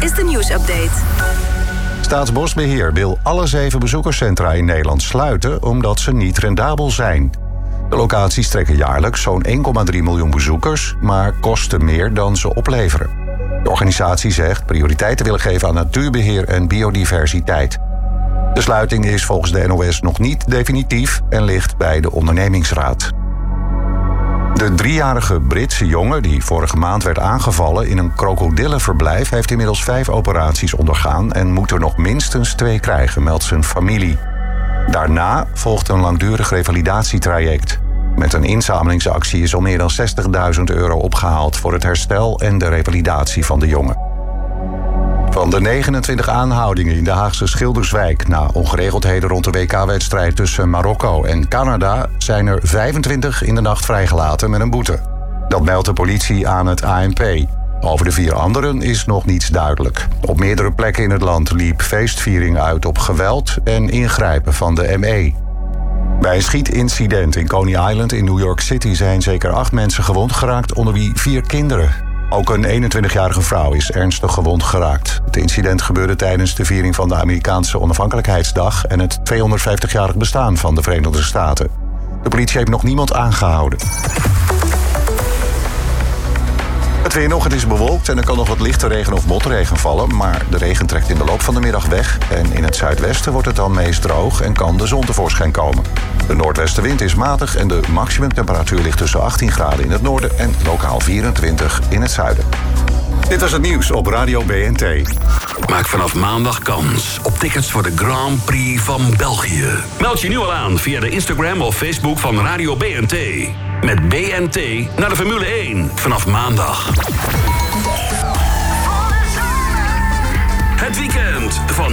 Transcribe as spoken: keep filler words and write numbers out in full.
is de nieuwsupdate. Staatsbosbeheer wil alle zeven bezoekerscentra in Nederland sluiten omdat ze niet rendabel zijn. De locaties trekken jaarlijks zo'n één komma drie miljoen bezoekers, maar kosten meer dan ze opleveren. De organisatie zegt prioriteit te willen geven aan natuurbeheer en biodiversiteit. De sluiting is volgens de N O S nog niet definitief en ligt bij de ondernemingsraad. De driejarige Britse jongen die vorige maand werd aangevallen in een krokodillenverblijf heeft inmiddels vijf operaties ondergaan en moet er nog minstens twee krijgen, meldt zijn familie. Daarna volgt een langdurig revalidatietraject. Met een inzamelingsactie is al meer dan zestigduizend euro opgehaald voor het herstel en de revalidatie van de jongen. Van de negenentwintig aanhoudingen in de Haagse Schilderswijk na ongeregeldheden rond de W K-wedstrijd tussen Marokko en Canada zijn er vijfentwintig in de nacht vrijgelaten met een boete. Dat meldt de politie aan het A N P. Over de vier anderen is nog niets duidelijk. Op meerdere plekken in het land liep feestviering uit op geweld en ingrijpen van de M E. Bij een schietincident in Coney Island in New York City zijn zeker acht mensen gewond geraakt, onder wie vier kinderen. Ook een eenentwintigjarige vrouw is ernstig gewond geraakt. Het incident gebeurde tijdens de viering van de Amerikaanse onafhankelijkheidsdag en het tweehonderdvijftigjarig bestaan van de Verenigde Staten. De politie heeft nog niemand aangehouden. Het weer nog, het is bewolkt en er kan nog wat lichte regen of motregen vallen, maar de regen trekt in de loop van de middag weg en in het zuidwesten wordt het dan meest droog en kan de zon tevoorschijn komen. De noordwestenwind is matig en de maximumtemperatuur ligt tussen achttien graden in het noorden en lokaal vierentwintig in het zuiden. Dit was het nieuws op Radio B N T. Maak vanaf maandag kans op tickets voor de Grand Prix van België. Meld je nu al aan via de Instagram of Facebook van Radio B N T. Met B N T naar de Formule één vanaf maandag.